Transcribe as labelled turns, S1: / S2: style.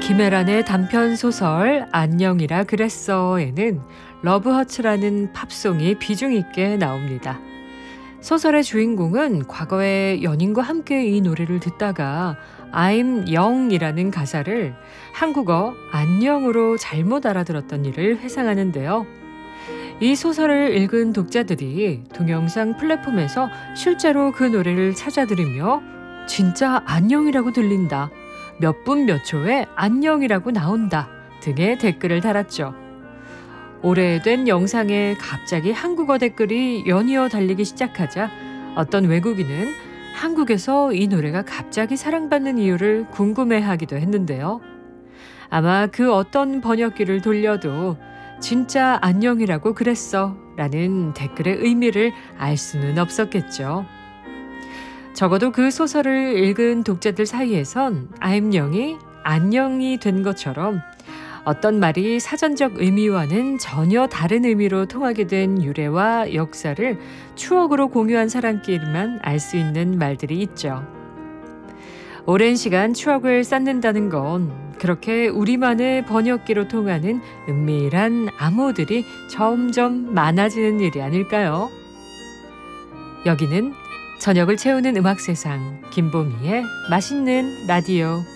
S1: 김애란의 단편 소설 안녕이라 그랬어에는 러브허츠라는 팝송이 비중 있게 나옵니다. 소설의 주인공은 과거에 연인과 함께 이 노래를 듣다가 I'm young이라는 가사를 한국어 안녕으로 잘못 알아들었던 일을 회상하는데요. 이 소설을 읽은 독자들이 동영상 플랫폼에서 실제로 그 노래를 찾아 들으며 진짜 안녕이라고 들린다, 몇 분 몇 초에 안녕이라고 나온다 등의 댓글을 달았죠. 오래된 영상에 갑자기 한국어 댓글이 연이어 달리기 시작하자 어떤 외국인은 한국에서 이 노래가 갑자기 사랑받는 이유를 궁금해하기도 했는데요. 아마 그 어떤 번역기를 돌려도 진짜 안녕이라고 그랬어 라는 댓글의 의미를 알 수는 없었겠죠. 적어도 그 소설을 읽은 독자들 사이에선 아임영이 안녕이 된 것처럼 어떤 말이 사전적 의미와는 전혀 다른 의미로 통하게 된 유래와 역사를 추억으로 공유한 사람끼리만 알 수 있는 말들이 있죠. 오랜 시간 추억을 쌓는다는 건 그렇게 우리만의 번역기로 통하는 은밀한 암호들이 점점 많아지는 일이 아닐까요? 여기는 저녁을 채우는 음악 세상 김보미의 맛있는 라디오.